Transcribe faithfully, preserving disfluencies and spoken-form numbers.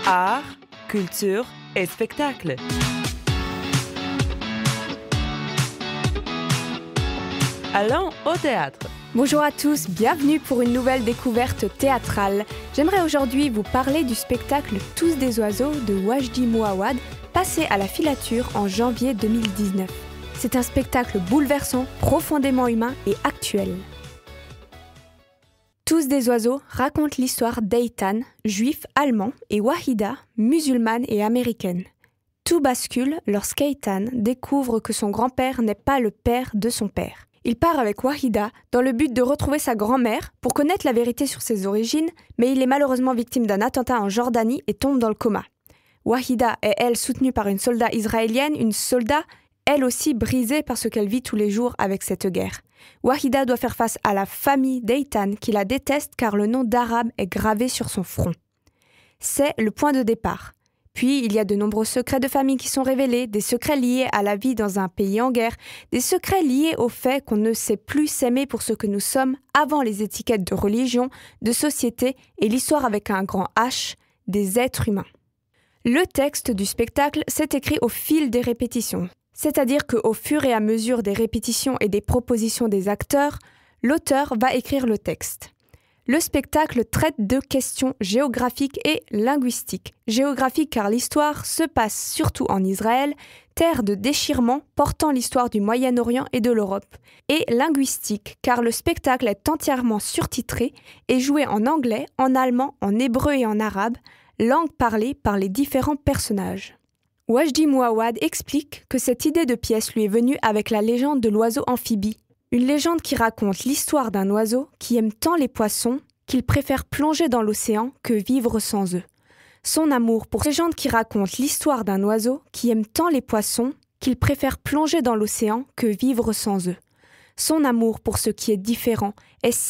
art, culture et spectacle. Allons au théâtre. Bonjour à tous, bienvenue pour une nouvelle découverte théâtrale. J'aimerais aujourd'hui vous parler du spectacle Tous des oiseaux de Wajdi Mouawad, passé à la Filature en janvier deux mille dix-neuf. C'est un spectacle bouleversant, profondément humain et actuel. Tous des oiseaux raconte l'histoire d'Eitan, juif allemand, et Wahida, musulmane et américaine. Tout bascule lorsqu'Eitan découvre que son grand-père n'est pas le père de son père. Il part avec Wahida dans le but de retrouver sa grand-mère pour connaître la vérité sur ses origines, mais il est malheureusement victime d'un attentat en Jordanie et tombe dans le coma. Wahida est, elle, soutenue par une soldat israélienne, une soldat, elle aussi brisée par ce qu'elle vit tous les jours avec cette guerre. Wahida doit faire face à la famille d'Eitan qui la déteste car le nom d'arabe est gravé sur son front. C'est le point de départ. Puis, il y a de nombreux secrets de famille qui sont révélés, des secrets liés à la vie dans un pays en guerre, des secrets liés au fait qu'on ne sait plus s'aimer pour ce que nous sommes avant les étiquettes de religion, de société et l'histoire avec un grand H, des êtres humains. Le texte du spectacle s'est écrit au fil des répétitions, c'est-à-dire qu'au fur et à mesure des répétitions et des propositions des acteurs, l'auteur va écrire le texte. Le spectacle traite de questions géographiques et linguistiques. Géographique car l'histoire se passe surtout en Israël, terre de déchirement portant l'histoire du Moyen-Orient et de l'Europe. Et linguistique car le spectacle est entièrement surtitré et joué en anglais, en allemand, en hébreu et en arabe, langue parlée par les différents personnages. Wajdi Mouawad explique que cette idée de pièce lui est venue avec la légende de l'oiseau amphibie. Une légende qui raconte l'histoire d'un oiseau qui aime tant les poissons qu'il préfère plonger dans l'océan que vivre sans eux. Son amour pour cette légende qui raconte l'histoire d'un oiseau qui aime tant les poissons qu'il préfère plonger dans l'océan que vivre sans eux. Son amour pour ce qui est différent est